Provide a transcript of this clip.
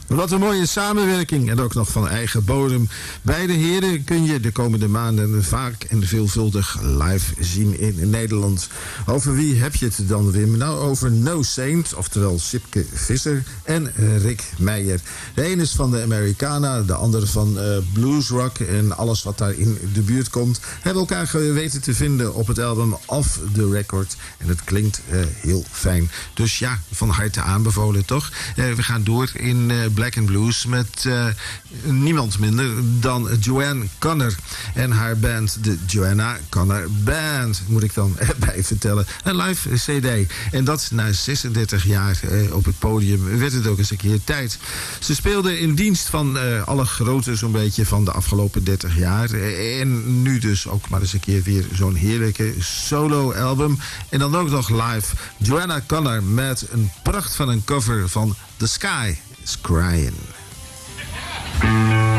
Wat een mooie samenwerking en ook nog van eigen bodem. Beide heren kun je de komende maanden vaak en veelvuldig live zien in Nederland. Over wie heb je het dan, Wim? Nou, over No Saint, oftewel Sipke Visser en Rick Meijer. De een is van de Americana, de andere van bluesrock en alles wat daar in de buurt komt. Hebben elkaar weten te vinden op het album Off the Record. En het klinkt heel fijn. Dus ja, van harte aanbevolen, toch? We gaan door in Black and Blues met niemand minder dan Joanne Connor en haar band, de Joanna Connor Band, moet ik dan erbij vertellen. Een live cd. En dat na 36 jaar op het podium werd het ook eens een keer tijd. Ze speelden in dienst van alle groten zo'n beetje van de afgelopen 30 jaar. En nu dus ook maar eens een keer weer zo'n heerlijke solo-album. En dan ook nog live Joanna Connor met een pracht van een cover van The Sky is Crying.